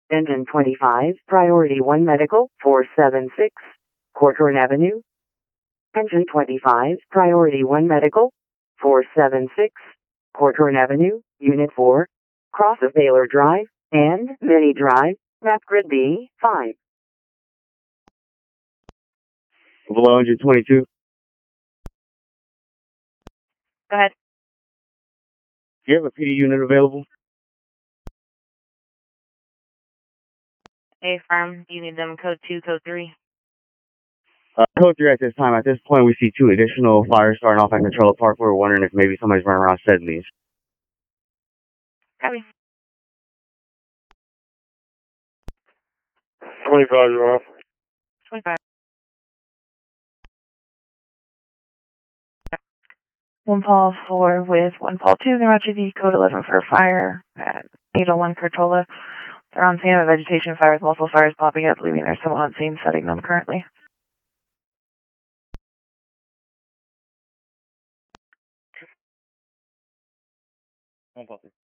Engine 25, Priority 1 Medical, 476, Corcoran Avenue. Engine 25, Priority 1 Medical, 476, Corcoran Avenue, Unit 4, cross of Baylor Drive, and Mini Drive, map grid B5. Below engine 22. Go ahead. Do you have a PD unit available? Affirm. Do you need them code 2, code 3? Code 3 at this time. At this point, we see 2 additional fires starting off at Controller Park. We're wondering if maybe somebody's running around setting these. Copy. 25, you're off. 25. 1 Paul 4 with 1 Paul 2, Roger the code 11 for a fire at 801 Cortola. They're on scene of a vegetation fire with multiple fires popping up, leaving there's someone on scene setting them currently. 1 Paul 3.